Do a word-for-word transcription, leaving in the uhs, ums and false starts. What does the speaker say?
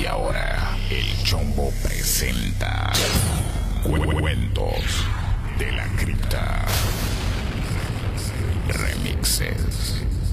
Y ahora, el Chombo presenta Cuentos de la Cripta Remixes.